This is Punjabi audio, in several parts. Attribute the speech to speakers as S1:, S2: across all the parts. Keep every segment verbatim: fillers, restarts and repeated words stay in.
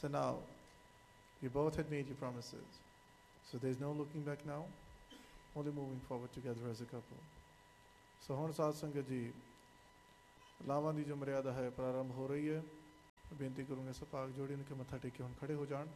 S1: So now, you both had made your promises. So there's no looking back now, only moving forward together as a couple. So ਹੁਣ ਸਾਧ ਸੰਗਤ ਜੀ ਲਾਵਾਂ ਦੀ ਜੋ ਮਰਿਆਦਾ ਹੈ ਪ੍ਰਾਰੰਭ ਹੋ ਰਹੀ ਹੈ। ਬੇਨਤੀ ਕਰੂੰਗਾ ਸਭ ਭਾਗ ਜੋੜੀ ਨੂੰ ਕਿ ਮੱਥਾ ਟੇਕ ਕੇ ਹੁਣ ਖੜੇ ਹੋ ਜਾਣ।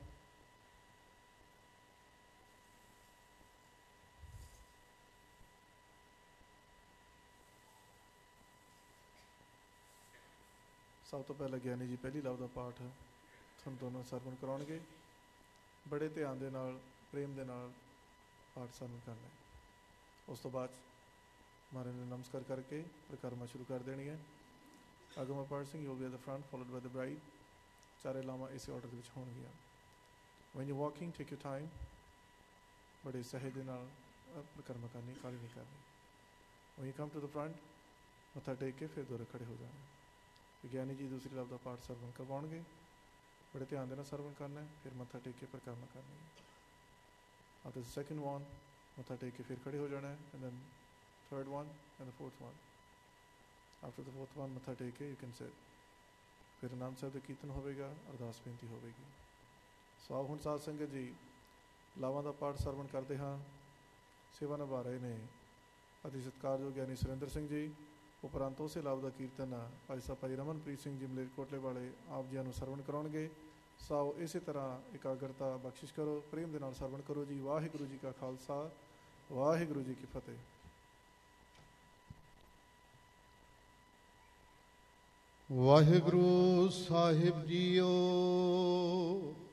S1: ਸਭ ਤੋਂ ਪਹਿਲਾਂ ਗਿਆਨੀ ਜੀ ਪਹਿਲੀ ਲਵ ਦਾ ਪਾਠ ਤੁਹਾਨੂੰ ਦੋਨੋਂ ਸਰਵਣ ਕਰਾਉਣਗੇ। ਬੜੇ ਧਿਆਨ ਦੇ ਨਾਲ ਪ੍ਰੇਮ ਦੇ ਨਾਲ ਪਾਠ ਸਰਵਣ ਕਰਨਾ। ਉਸ ਤੋਂ ਬਾਅਦ ਮਹਾਰਾਜ ਨੂੰ ਨਮਸਕਾਰ ਕਰਕੇ ਪ੍ਰਕਰਮਾ ਸ਼ੁਰੂ ਕਰ ਦੇਣੀ ਹੈ। ਅਗਮ ਅਪਾਰ Singh you will be at the front followed by the bride. ਚਾਰੇ ਲਾਵਾਂ ਇਸੇ ਆਰਡਰ ਦੇ ਵਿੱਚ ਹੋਣਗੀਆਂ। When you walking take you time. ਬੜੇ ਸਹਿਜ ਦੇ ਨਾਲ ਪ੍ਰਕਰਮਾ ਕਰਨੀ, ਕਾਹਲੀ ਨਹੀਂ ਕਰਨੀ। When you come to the front ਮੱਥਾ ਟੇਕ ਕੇ ਫਿਰ ਦੁਬਾਰਾ ਖੜੇ ਹੋ ਜਾਣਾ। ਗਿਆਨੀ ਜੀ ਦੂਸਰੀ ਲਵ ਦਾ ਪਾਠ ਸਰਵਣ ਕਰਵਾਉਣਗੇ। ਬੜੇ ਧਿਆਨ ਦੇ ਨਾਲ ਸਰਵਣ ਕਰਨਾ ਹੈ। ਫਿਰ ਮੱਥਾ ਟੇਕ ਕੇ ਪ੍ਰਕਰਮਾ ਕਰਨੀ ਹੈ। ਆਫਟਰ ਦ ਸੈਕਿੰਡ ਵਨ ਮੱਥਾ ਟੇਕ ਕੇ ਫਿਰ ਖੜੇ ਹੋ ਜਾਣਾ ਹੈ। And then third one and the fourth one. After the fourth one matha take you can sit. ਫਿਰ ਆਨੰਦ ਸਾਹਿਬ ਦਾ ਕੀਰਤਨ ਹੋਵੇਗਾ, ਅਰਦਾਸ ਬੇਨਤੀ ਹੋਵੇਗੀ। ਸੋ ਆਓ ਹੁਣ ਸਾਧ ਸੰਗਤ ਜੀ ਲਾਵਾਂ ਦਾ ਪਾਠ ਸਰਵਣ ਕਰਦੇ ਹਾਂ। ਸੇਵਾ ਨਿਭਾ ਰਹੇ ਨੇ ਅਤੀ ਸਤਿਕਾਰਯੋਗ ਗਿਆਨੀ ਸੁਰਿੰਦਰ ਸਿੰਘ ਜੀ। ਉਪਰੰਤ ਉਸੇ ਲਾਭ ਦਾ ਕੀਰਤਨ ਭਾਈ ਸਾਹਿਬ ਭਾਈ ਰਮਨਪ੍ਰੀਤ ਸਿੰਘ ਜੀ ਮਲੇਰਕੋਟਲੇ ਵਾਲੇ ਆਪ ਜੀਆਂ ਨੂੰ ਸਰਵਣ ਕਰਾਉਣਗੇ। ਸੋ ਇਸੇ ਤਰ੍ਹਾਂ ਇਕਾਗਰਤਾ ਬਖਸ਼ਿਸ਼ ਕਰੋ, ਪ੍ਰੇਮ ਦੇ ਨਾਲ ਸਰਵਣ ਕਰੋ ਜੀ। ਵਾਹਿਗੁਰੂ ਜੀ ਕਾ ਖਾਲਸਾ, ਵਾਹਿਗੁਰੂ ਜੀ ਕੀ ਫਤਿਹ।
S2: ਵਾਹਿਗੁਰੂ ਸਾਹਿਬ ਜੀਓ।